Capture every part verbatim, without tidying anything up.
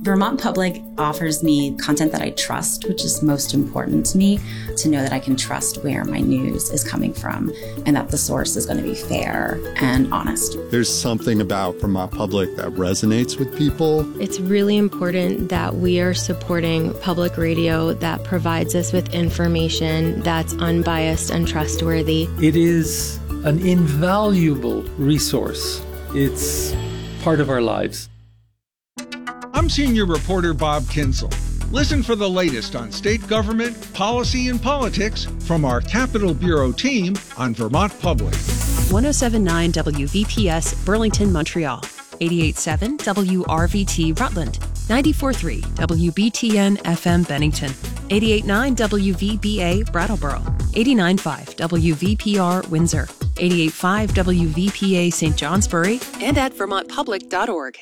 Vermont Public offers me content that I trust, which is most important to me, to know that I can trust where my news is coming from and that the source is going to be fair and honest. There's something about Vermont Public that resonates with people. It's really important that we are supporting public radio that provides us with information that's unbiased and trustworthy. It is an invaluable resource. It's part of our lives. I'm Senior Reporter Bob Kinsel. Listen for the latest on state government, policy, and politics from our Capitol Bureau team on Vermont Public. one oh seven point nine W V P S Burlington, Montreal. eighty-eight point seven W R V T Rutland. ninety-four point three W B T N F M Bennington. eighty-eight point nine W V B A Brattleboro. eighty-nine point five W V P R Windsor. eighty-eight point five W V P A Saint Johnsbury. And at vermont public dot org.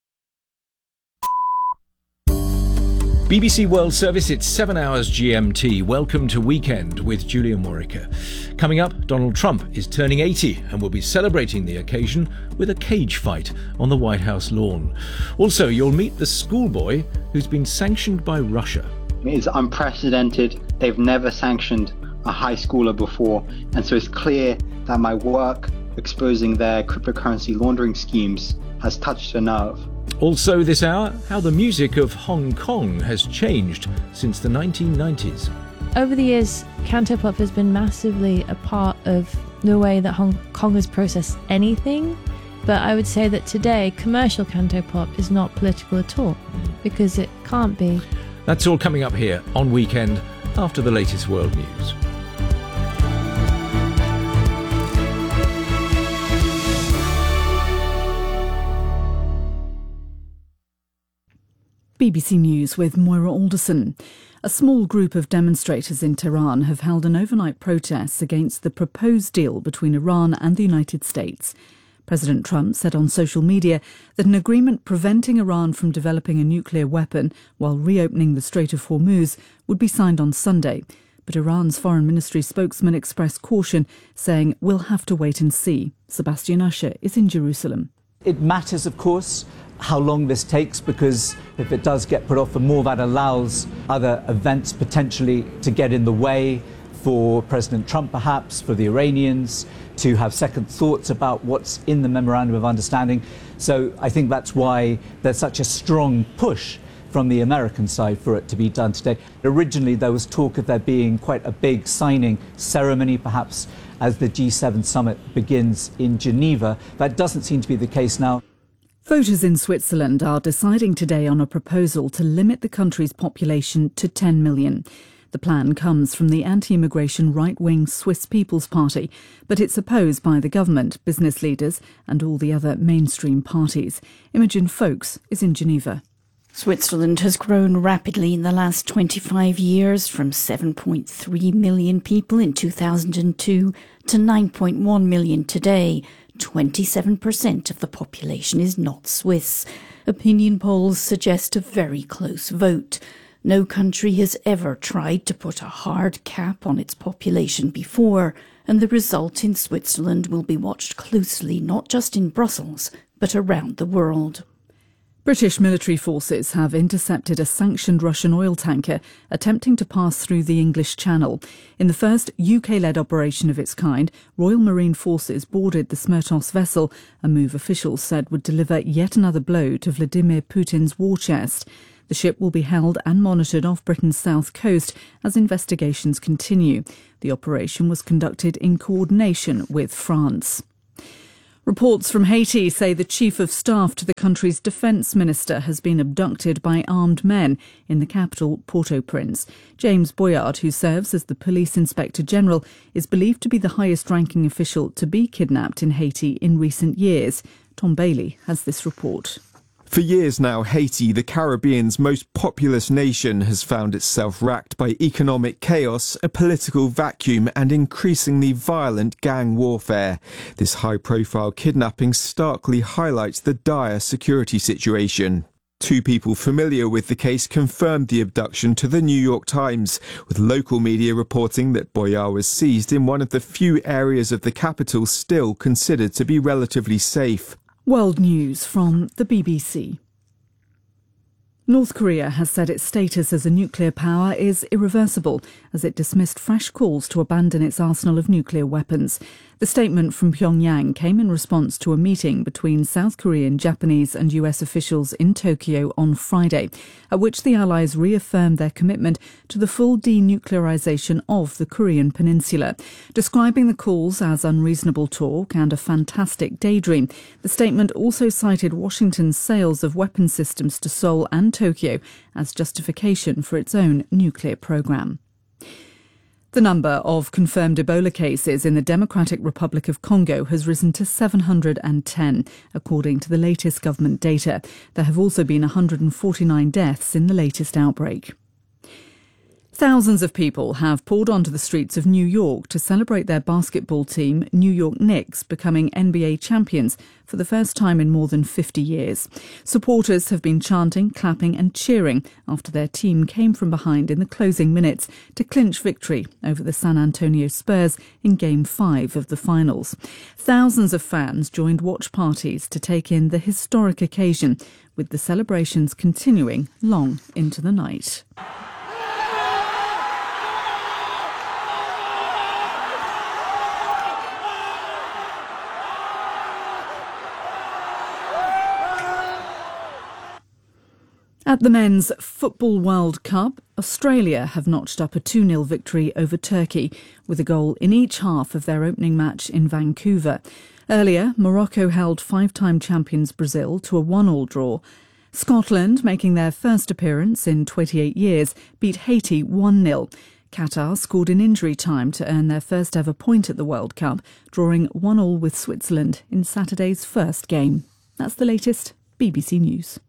B B C World Service, it's seven hours G M T. Welcome to Weekend with Julia Morica. Coming up, Donald Trump is turning eighty and will be celebrating the occasion with a cage fight on the White House lawn. Also, you'll meet the schoolboy who's been sanctioned by Russia. It is unprecedented. They've never sanctioned a high schooler before, and so it's clear that my work exposing their cryptocurrency laundering schemes has touched a nerve. Also this hour, how the music of Hong Kong has changed since the nineteen nineties. Over the years, Cantopop has been massively a part of the way that Hong Kong has processed anything. But I would say that today, commercial Cantopop is not political at all, because it can't be. That's all coming up here on Weekend after the latest world news. B B C News with Moira Alderson. A small group of demonstrators in Tehran have held an overnight protest against the proposed deal between Iran and the United States. President Trump said on social media that an agreement preventing Iran from developing a nuclear weapon while reopening the Strait of Hormuz would be signed on Sunday. But Iran's foreign ministry spokesman expressed caution, saying, "We'll have to wait and see." Sebastian Usher is in Jerusalem. It matters, of course, how long this takes, because if it does get put off for more, that allows other events potentially to get in the way for President Trump, perhaps, for the Iranians to have second thoughts about what's in the Memorandum of Understanding. So I think that's why there's such a strong push from the American side for it to be done today. Originally, there was talk of there being quite a big signing ceremony, perhaps as the G seven summit begins in Geneva. That doesn't seem to be the case now. Voters in Switzerland are deciding today on a proposal to limit the country's population to ten million. The plan comes from the anti-immigration right-wing Swiss People's Party, but it's opposed by the government, business leaders and all the other mainstream parties. Imogen Foulkes is in Geneva. Switzerland has grown rapidly in the last twenty-five years, from seven point three million people in two thousand two to nine point one million today. twenty-seven percent of the population is not Swiss. Opinion polls suggest a very close vote. No country has ever tried to put a hard cap on its population before, and the result in Switzerland will be watched closely, not just in Brussels, but around the world. British military forces have intercepted a sanctioned Russian oil tanker attempting to pass through the English Channel. In the first U K-led operation of its kind, Royal Marine Forces boarded the Smertos vessel, a move officials said would deliver yet another blow to Vladimir Putin's war chest. The ship will be held and monitored off Britain's south coast as investigations continue. The operation was conducted in coordination with France. Reports from Haiti say the chief of staff to the country's defence minister has been abducted by armed men in the capital, Port-au-Prince. James Boyard, who serves as the police inspector general, is believed to be the highest-ranking official to be kidnapped in Haiti in recent years. Tom Bailey has this report. For years now, Haiti, the Caribbean's most populous nation, has found itself racked by economic chaos, a political vacuum and increasingly violent gang warfare. This high-profile kidnapping starkly highlights the dire security situation. Two people familiar with the case confirmed the abduction to the New York Times, with local media reporting that Boyard was seized in one of the few areas of the capital still considered to be relatively safe. World News from the B B C. North Korea has said its status as a nuclear power is irreversible as it dismissed fresh calls to abandon its arsenal of nuclear weapons. The statement from Pyongyang came in response to a meeting between South Korean, Japanese and U S officials in Tokyo on Friday, at which the allies reaffirmed their commitment to the full denuclearization of the Korean peninsula. Describing the calls as unreasonable talk and a fantastic daydream, the statement also cited Washington's sales of weapon systems to Seoul and Tokyo as justification for its own nuclear program. The number of confirmed Ebola cases in the Democratic Republic of Congo has risen to seven hundred ten, according to the latest government data. There have also been one hundred forty-nine deaths in the latest outbreak. Thousands of people have poured onto the streets of New York to celebrate their basketball team, New York Knicks, becoming N B A champions for the first time in more than fifty years. Supporters have been chanting, clapping and cheering after their team came from behind in the closing minutes to clinch victory over the San Antonio Spurs in Game five of the finals. Thousands of fans joined watch parties to take in the historic occasion, with the celebrations continuing long into the night. At the Men's Football World Cup, Australia have notched up a two nil victory over Turkey, with a goal in each half of their opening match in Vancouver. Earlier, Morocco held five-time champions Brazil to a one all draw. Scotland, making their first appearance in twenty-eight years, beat Haiti one nil. Qatar scored in injury time to earn their first ever point at the World Cup, drawing one all with Switzerland in Saturday's first game. That's the latest B B C News.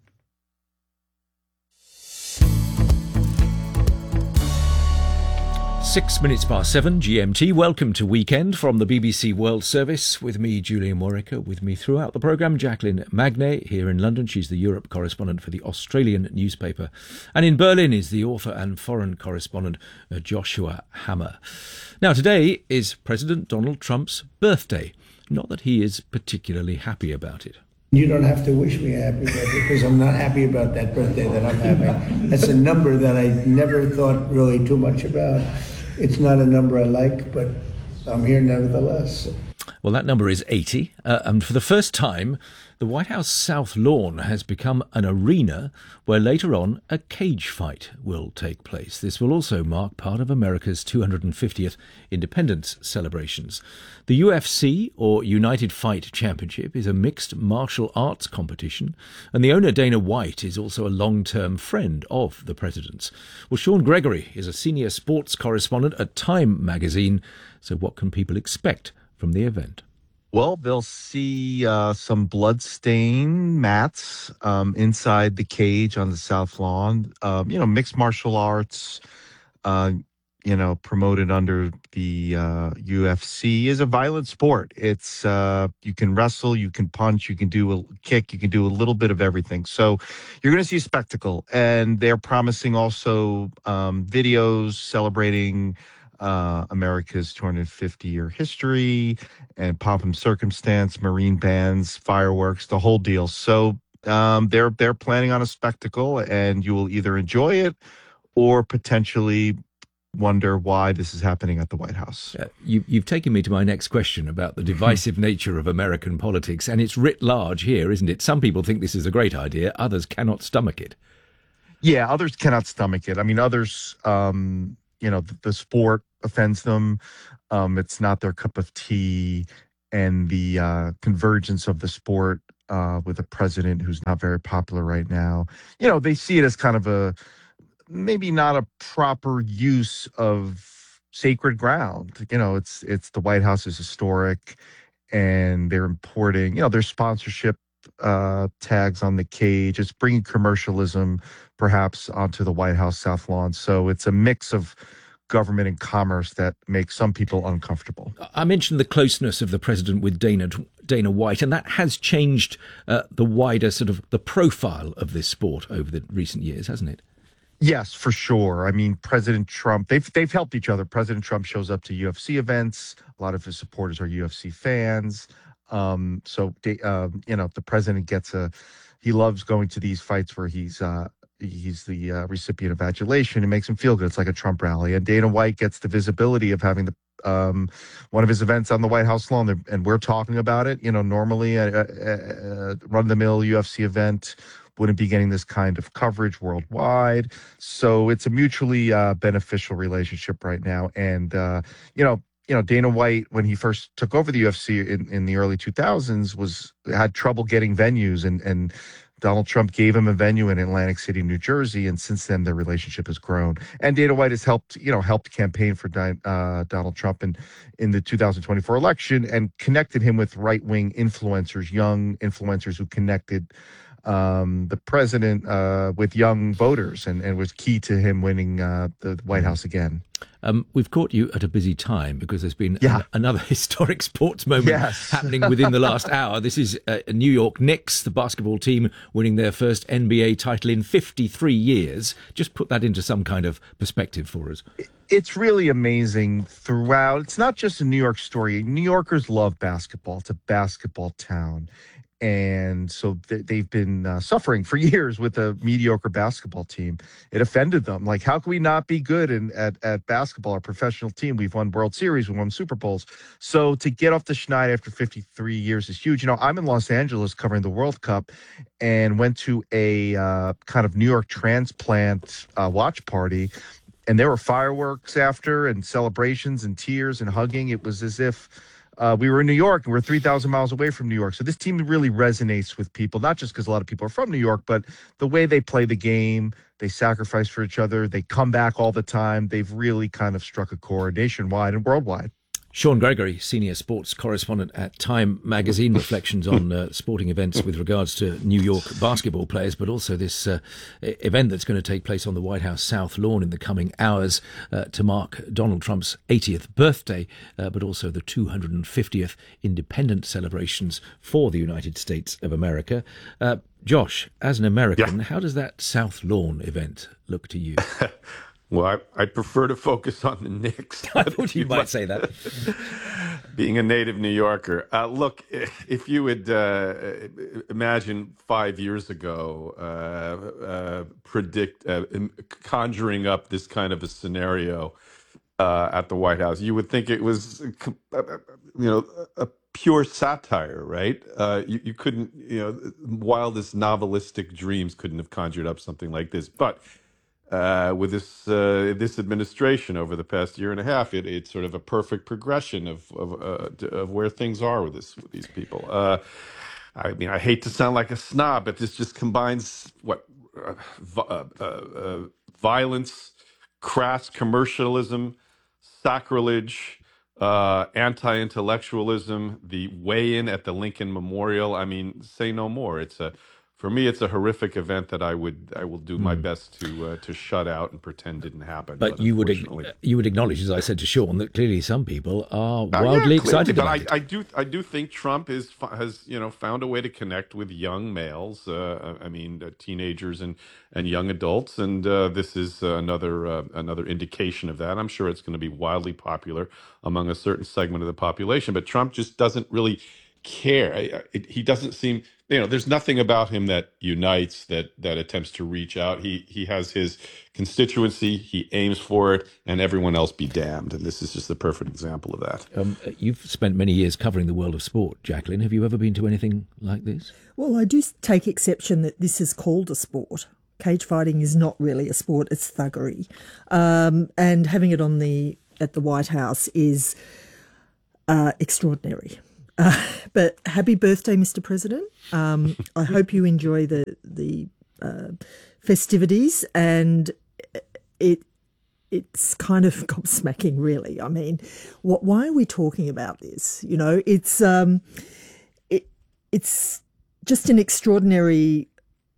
Six minutes past seven G M T. Welcome to Weekend from the B B C World Service with me, Julian Morica. With me throughout the programme, Jacqueline Magnay here in London. She's the Europe correspondent for the Australian newspaper. And in Berlin is the author and foreign correspondent uh, Joshua Hammer. Now, today is President Donald Trump's birthday. Not that he is particularly happy about it. You don't have to wish me a happy birthday because I'm not happy about that birthday that I'm having. That's a number that I never thought really too much about. It's not a number I like, but I'm here nevertheless. Well, that number is eighty, uh, and for the first time, the White House South Lawn has become an arena where later on a cage fight will take place. This will also mark part of America's two hundred fiftieth independence celebrations. The U F C, or United Fight Championship, is a mixed martial arts competition, and the owner, Dana White, is also a long-term friend of the president's. Well, Sean Gregory is a senior sports correspondent at Time magazine, so what can people expect from the event? Well, they'll see uh, some blood-stained mats um, inside the cage on the South Lawn. Um, you know, mixed martial arts, uh, you know, promoted under the uh, U F C is a violent sport. It's uh, you can wrestle, you can punch, you can do a kick, you can do a little bit of everything. So you're going to see a spectacle, and they're promising also um, videos celebrating Uh, America's two hundred fifty year history and pomp and circumstance, Marine bands, fireworks, the whole deal. So um, they're they're planning on a spectacle, and you will either enjoy it or potentially wonder why this is happening at the White House. Uh, you, you've taken me to my next question about the divisive nature of American politics, and it's writ large here, isn't it? Some people think this is a great idea, others cannot stomach it. Yeah, others cannot stomach it. I mean, others, um, you know, the, the sport offends them. Um, it's not their cup of tea, and the uh, convergence of the sport uh, with a president who's not very popular right now. You know, they see it as kind of a maybe not a proper use of sacred ground. You know, it's it's the White House is historic, and they're importing, you know, their sponsorship uh, tags on the cage. It's bringing commercialism perhaps onto the White House South Lawn. So it's a mix of government and commerce that makes some people uncomfortable. I mentioned the closeness of the president with Dana Dana White, and that has changed uh, the wider sort of the profile of this sport over the recent years, hasn't it? Yes, for sure. I mean, President Trump, they've they've helped each other. President Trump shows up to U F C events. A lot of his supporters are U F C fans. Um, so, uh, you know, the president gets a, he loves going to these fights where he's, uh, he's the uh, recipient of adulation. It makes him feel good. It's like a Trump rally. And Dana White gets the visibility of having the um, one of his events on the White House lawn, and we're talking about it. You know, normally a, a, a run-of-the-mill U F C event wouldn't be getting this kind of coverage worldwide. So it's a mutually uh, beneficial relationship right now. And, uh, you know, you know, Dana White, when he first took over the U F C in, in the early two thousands, was had trouble getting venues, and, and Donald Trump gave him a venue in Atlantic City, New Jersey, and since then their relationship has grown. And Dana White has helped, you know, helped campaign for uh, Donald Trump in, in the two thousand twenty-four election, and connected him with right-wing influencers, young influencers who connected um, the president uh, with young voters, and, and was key to him winning uh, the White House again. Um, we've caught you at a busy time because there's been yeah. an, another historic sports moment yes. happening within the last hour. This is uh, New York Knicks, the basketball team, winning their first N B A title in fifty-three years. Just put that into some kind of perspective for us. It's really amazing throughout. It's not just a New York story. New Yorkers love basketball. It's a basketball town. And so th- they've been uh, suffering for years with a mediocre basketball team. It offended them. Like, how can we not be good in, at, at basketball? Our professional team, we've won World Series, we won Super Bowls. So to get off the schneid after fifty-three years is huge. You know, I'm in Los Angeles covering the World Cup, and went to a uh, kind of New York transplant uh, watch party. And there were fireworks after, and celebrations and tears and hugging. It was as if Uh, we were in New York, and we're three thousand miles away from New York. So this team really resonates with people, not just because a lot of people are from New York, but the way they play the game, they sacrifice for each other, they come back all the time. They've really kind of struck a chord nationwide and worldwide. Sean Gregory, senior sports correspondent at Time magazine, reflections on uh, sporting events with regards to New York basketball players, but also this uh, event that's going to take place on the White House South Lawn in the coming hours uh, to mark Donald Trump's eightieth birthday, uh, but also the two hundred fiftieth independence celebrations for the United States of America. Uh, Josh, as an American, yeah. how does that South Lawn event look to you? Well, I, I prefer to focus on the Knicks. I thought you might say that. Being a native New Yorker. Uh, look, if you would uh, imagine five years ago, uh, uh, predict, uh, conjuring up this kind of a scenario uh, at the White House, you would think it was, you know, a pure satire, right? Uh, you, you couldn't, you know, wildest novelistic dreams couldn't have conjured up something like this. But Uh, with this uh, this administration over the past year and a half, it, it's sort of a perfect progression of of, uh, of where things are with this with these people. Uh, I mean, I hate to sound like a snob, but this just combines what uh, uh, uh, violence, crass commercialism, sacrilege, uh, anti-intellectualism, the weigh-in at the Lincoln Memorial. I mean, say no more. It's a For me, it's a horrific event that I would I will do my best to uh, to shut out and pretend didn't happen. But, but you would you would acknowledge, as I said to Sean, that clearly some people are wildly uh, yeah, excited but about I, it. I do I do think Trump is has you know found a way to connect with young males. Uh, I mean, uh, teenagers and, and young adults, and uh, this is uh, another uh, another indication of that. I'm sure it's going to be wildly popular among a certain segment of the population. But Trump just doesn't really care. I, it, he doesn't seem. You know, there's nothing about him that unites, that that attempts to reach out. He he has his constituency, he aims for it, and everyone else be damned. And this is just the perfect example of that. Um, you've spent many years covering the world of sport, Jacqueline. Have you ever been to anything like this? Well, I do take exception that this is called a sport. Cage fighting is not really a sport; it's thuggery. Um, and having it on the at the White House is uh, extraordinary. Uh, but happy birthday, Mister President. Um, I hope you enjoy the the uh, festivities, and it it's kind of gobsmacking, really. I mean, what? Why are we talking about this? You know, it's um, it it's just an extraordinary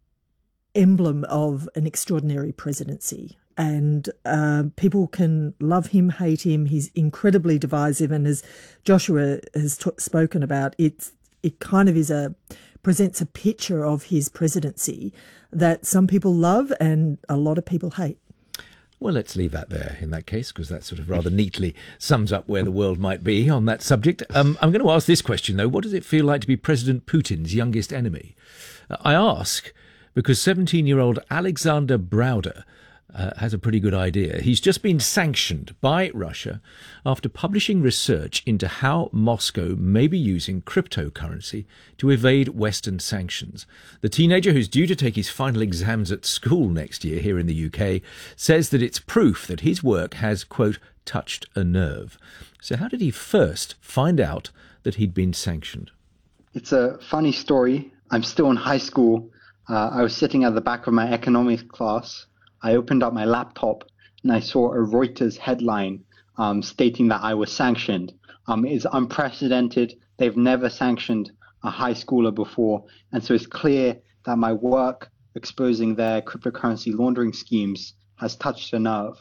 emblem of an extraordinary presidency. And uh, people can love him, hate him. He's incredibly divisive, and as Joshua has t- spoken about, it's it kind of is a presents a picture of his presidency that some people love and a lot of people hate. Well, let's leave that there in that case, because that sort of rather neatly sums up where the world might be on that subject. Um, I'm going to ask this question, though. What does it feel like to be President Putin's youngest enemy? Uh, I ask because seventeen-year-old Alexander Browder uh, has a pretty good idea. He's just been sanctioned by Russia after publishing research into how Moscow may be using cryptocurrency to evade Western sanctions. The teenager, who's due to take his final exams at school next year here in the U K, says that it's proof that his work has, quote, touched a nerve. So how did he first find out that he'd been sanctioned? It's a funny story. I'm still in high school. Uh, I was sitting at the back of my economics class. I opened up my laptop and I saw a Reuters headline um, stating that I was sanctioned. Um, it's unprecedented. They've never sanctioned a high schooler before. And so it's clear that my work exposing their cryptocurrency laundering schemes has touched a nerve.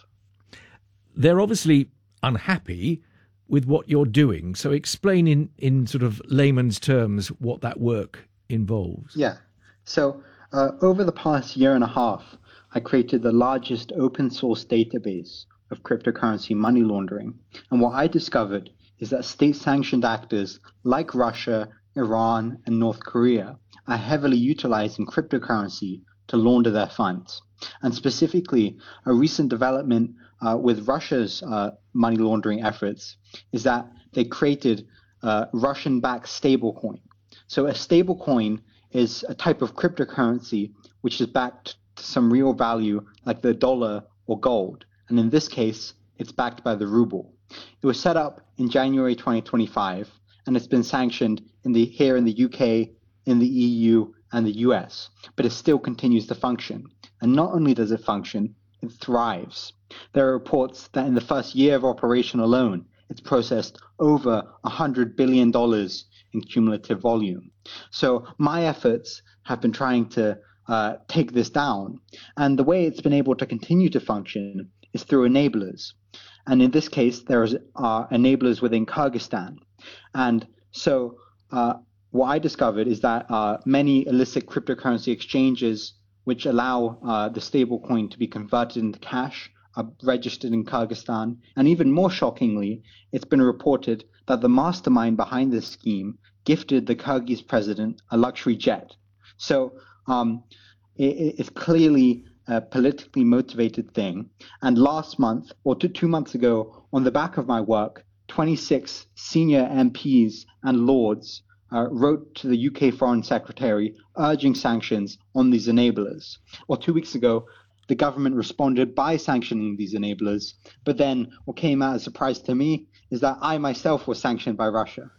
They're obviously unhappy with what you're doing. So explain in, in sort of layman's terms what that work involves. Yeah. So uh, over the past year and a half, I created the largest open source database of cryptocurrency money laundering. And what I discovered is that state-sanctioned actors like Russia, Iran, and North Korea are heavily utilizing cryptocurrency to launder their funds. And specifically, a recent development uh, with Russia's uh, money laundering efforts is that they created a Russian-backed stablecoin. So a stablecoin is a type of cryptocurrency which is backed to some real value like the dollar or gold. And in this case, it's backed by the ruble. It was set up in January twenty twenty-five, and it's been sanctioned in the here in the U K, in the E U, and the U S, but it still continues to function. And not only does it function, it thrives. There are reports that in the first year of operation alone, it's processed over one hundred billion dollars in cumulative volume. So my efforts have been trying to uh, take this down. And the way it's been able to continue to function is through enablers. And in this case, there are enablers within Kyrgyzstan. And so uh, what I discovered is that uh, many illicit cryptocurrency exchanges which allow uh, the stablecoin to be converted into cash are registered in Kyrgyzstan. And even more shockingly, it's been reported that the mastermind behind this scheme gifted the Kyrgyz president a luxury jet. So um, it, it's clearly a politically motivated thing. And last month, or two, two months ago, on the back of my work, twenty-six senior M Ps and lords uh, wrote to the U K Foreign Secretary urging sanctions on these enablers. Or two weeks ago, the government responded by sanctioning these enablers. But then what came out as a surprise to me is that I myself was sanctioned by Russia.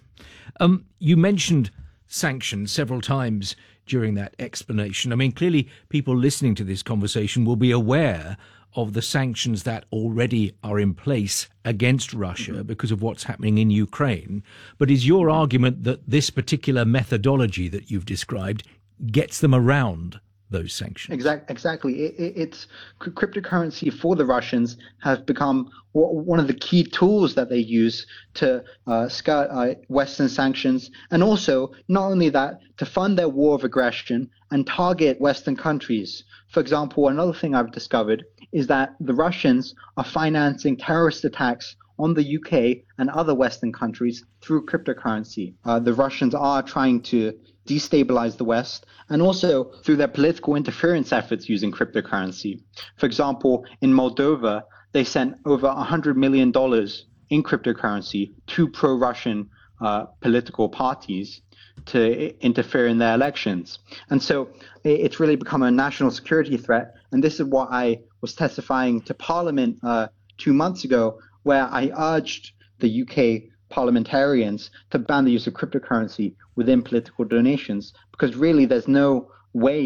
Um, you mentioned sanctions several times during that explanation. I mean, clearly people listening to this conversation will be aware of the sanctions that already are in place against Russia mm-hmm. because of what's happening in Ukraine. But is your argument that this particular methodology that you've described gets them around those sanctions? Exact, exactly. It, it, it's cryptocurrency for the Russians have become one of the key tools that they use to uh, skirt uh, Western sanctions, and also not only that, to fund their war of aggression and target Western countries. For example, another thing I've discovered is that the Russians are financing terrorist attacks on the U K and other Western countries through cryptocurrency. Uh, the Russians are trying to destabilize the West, and also through their political interference efforts using cryptocurrency. For example, in Moldova, they sent over one hundred million dollars in cryptocurrency to pro-Russian uh, political parties to interfere in their elections. And so it's really become a national security threat. And this is what I was testifying to Parliament uh, two months ago, where I urged the U K parliamentarians to ban the use of cryptocurrency within political donations, because really there's no way